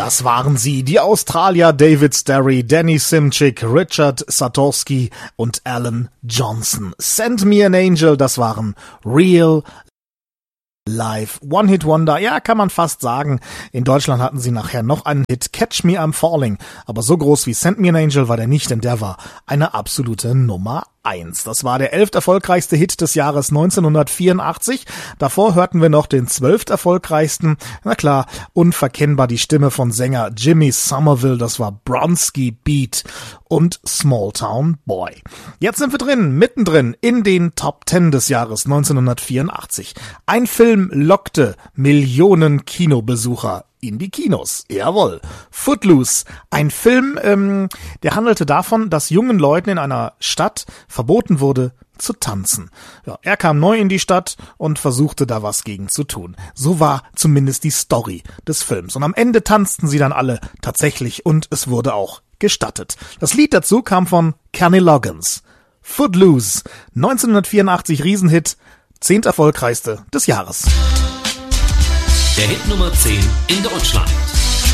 Das waren sie, die Australier David Starry, Danny Simchick, Richard Satorski und Alan Johnson. Send Me an Angel, das waren Real Live One-Hit-Wonder, ja, kann man fast sagen. In Deutschland hatten sie nachher noch einen Hit, Catch Me I'm Falling, aber so groß wie Send Me an Angel war der nicht, denn der war eine absolute Nummer 1. Das war der 11. erfolgreichste Hit des Jahres 1984. Davor hörten wir noch den 12. erfolgreichsten. Na klar, unverkennbar die Stimme von Sänger Jimmy Somerville, das war Bronski Beat und Small Town Boy. Jetzt sind wir mittendrin in den Top 10 des Jahres 1984. Ein Film lockte Millionen Kinobesucher in die Kinos. Jawohl. Footloose. Ein Film, der handelte davon, dass jungen Leuten in einer Stadt verboten wurde, zu tanzen. Ja, er kam neu in die Stadt und versuchte da was gegen zu tun. So war zumindest die Story des Films. Und am Ende tanzten sie dann alle tatsächlich und es wurde auch gestattet. Das Lied dazu kam von Kenny Loggins. Footloose. 1984 Riesenhit. 10. erfolgreichste des Jahres. Der Hit Nummer 10 in Deutschland.